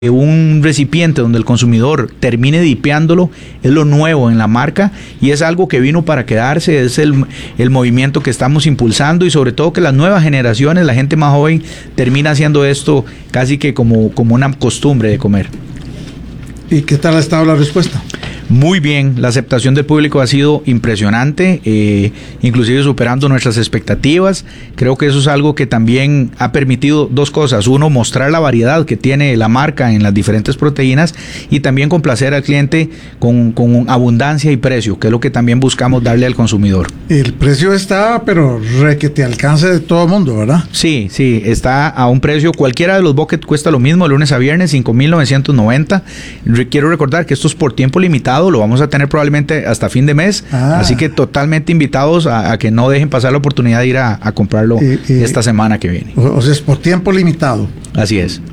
un recipiente donde el consumidor termine dipeándolo es lo nuevo en la marca y es algo que vino para quedarse, es el movimiento que estamos impulsando y sobre todo que las nuevas generaciones, la gente más joven, termina haciendo esto casi que como una costumbre de comer. ¿Y qué tal ha estado la respuesta? Muy bien, la aceptación del público ha sido impresionante, inclusive superando nuestras expectativas. Creo que eso es algo que también ha permitido dos cosas. Uno, mostrar la variedad que tiene la marca en las diferentes proteínas y también complacer al cliente con abundancia y precio, que es lo que también buscamos darle al consumidor. El precio está, pero que te alcance de todo mundo, ¿verdad? Sí, está a un precio, cualquiera de los buckets cuesta lo mismo, de lunes a viernes, 5,990. Quiero recordar que esto es por tiempo limitado, lo vamos a tener probablemente hasta fin de mes, así que totalmente invitados a que no dejen pasar la oportunidad de ir a comprarlo esta semana que viene. O sea, es por tiempo limitado. Así es.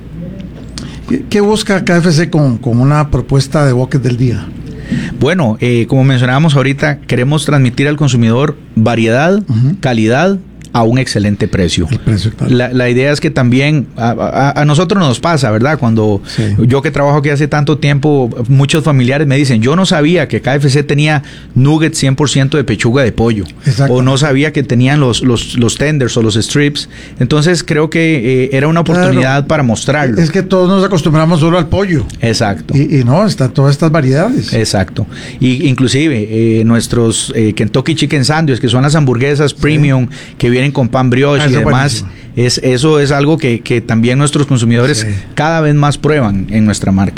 ¿Qué busca KFC con una propuesta de bucket del día? Bueno, como mencionábamos ahorita, queremos transmitir al consumidor variedad, calidad, a un excelente precio. El precio, claro. La idea es que también a nosotros nos pasa, ¿verdad? Cuando yo que trabajo aquí hace tanto tiempo, muchos familiares me dicen, yo no sabía que KFC tenía nuggets 100% de pechuga de pollo. O no sabía que tenían los tenders o los strips. Entonces creo que era una oportunidad para mostrarlo. Es que todos nos acostumbramos solo al pollo. Exacto. Y no, están todas estas variedades. Exacto. Y inclusive nuestros Kentucky Chicken Sandwich, que son las hamburguesas premium que vienen con pan brioche y demás, eso es algo que también nuestros consumidores cada vez más prueban en nuestra marca.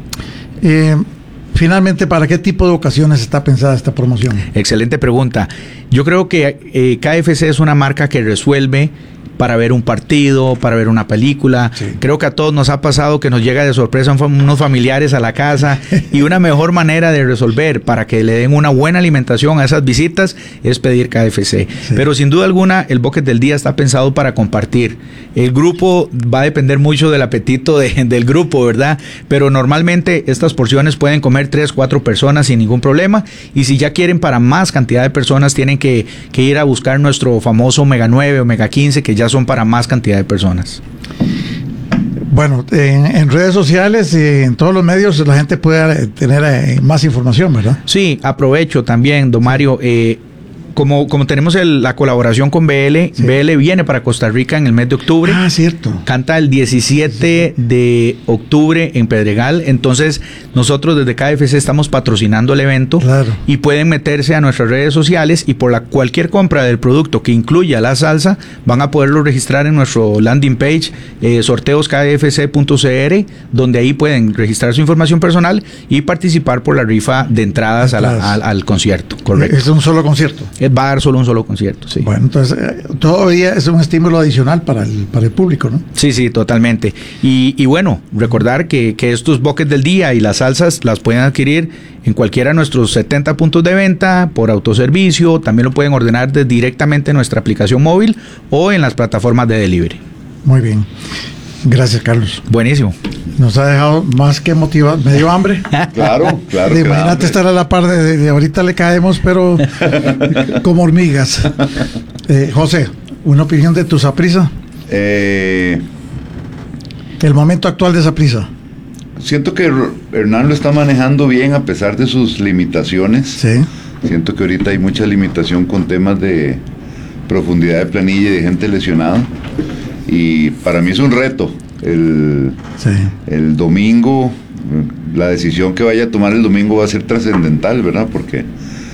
Finalmente, ¿para qué tipo de ocasiones está pensada esta promoción? Excelente pregunta. Yo creo que KFC es una marca que resuelve para ver un partido, para ver una película. Creo que a todos nos ha pasado que nos llega de sorpresa unos familiares a la casa y una mejor manera de resolver para que le den una buena alimentación a esas visitas es pedir KFC. Pero sin duda alguna el bucket del día está pensado para compartir. El grupo va a depender mucho del apetito del grupo, ¿verdad? Pero normalmente estas porciones pueden comer 3-4 personas sin ningún problema y si ya quieren para más cantidad de personas tienen que ir a buscar nuestro famoso Omega 9, Omega 15 que ya son para más cantidad de personas. Bueno, en redes sociales y en todos los medios la gente puede tener más información, ¿verdad? Sí, aprovecho también, don Mario, como tenemos la colaboración con BL, BL viene para Costa Rica en el mes de octubre. Cierto. Canta el 17 de octubre en Pedregal. Entonces, nosotros desde KFC estamos patrocinando el evento. Claro. Y pueden meterse a nuestras redes sociales y por cualquier compra del producto que incluya la salsa, van a poderlo registrar en nuestro landing page, sorteoskfc.cr, donde ahí pueden registrar su información personal y participar por la rifa de entradas al concierto. Correcto. Es un solo concierto. Va a dar solo un solo concierto, sí. Bueno, entonces todavía es un estímulo adicional para el público, ¿no? Sí, totalmente. Y bueno, recordar que estos buckets del día y las salsas las pueden adquirir en cualquiera de nuestros 70 puntos de venta, por autoservicio, también lo pueden ordenar directamente en nuestra aplicación móvil o en las plataformas de delivery. Muy bien. Gracias, Carlos. Buenísimo. Nos ha dejado más que motivado. ¿Me dio hambre? Claro. Imagínate estar a la par de ahorita le caemos, pero como hormigas. José, ¿una opinión de tu Saprissa? El momento actual de Saprissa. Siento que Hernán lo está manejando bien a pesar de sus limitaciones. Sí. Siento que ahorita hay mucha limitación con temas de profundidad de planilla y de gente lesionada. Y para mí es un reto el domingo. La decisión que vaya a tomar el domingo va a ser trascendental, ¿verdad? Porque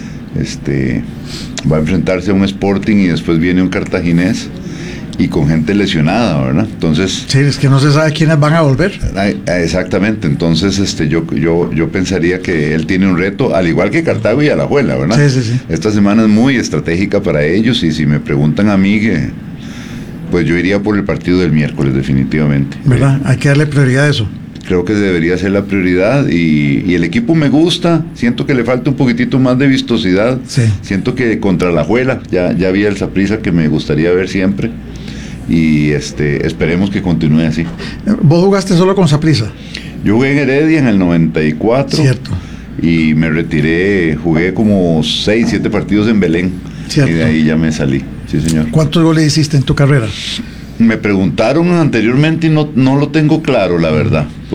va a enfrentarse a un Sporting y después viene un Cartaginés y con gente lesionada, ¿verdad? Entonces es que no se sabe quiénes van a volver. Exactamente. Entonces yo pensaría que él tiene un reto, al igual que Cartago y Alajuela, ¿verdad? Sí. Esta semana es muy estratégica para ellos y si me preguntan a mí pues yo iría por el partido del miércoles definitivamente. ¿Verdad? Hay que darle prioridad a eso. Creo que debería ser la prioridad y el equipo me gusta, siento que le falta un poquitito más de vistosidad. Siento que contra Alajuela ya había el Saprissa que me gustaría ver siempre y esperemos que continúe así. ¿Vos jugaste solo con Saprissa? Yo jugué en Heredia en el 94. Cierto. Y me retiré, jugué como 6-7 partidos en Belén. Cierto. Y de ahí ya me salí. Sí, señor. ¿Cuántos goles hiciste en tu carrera? Me preguntaron anteriormente y no lo tengo claro, la verdad.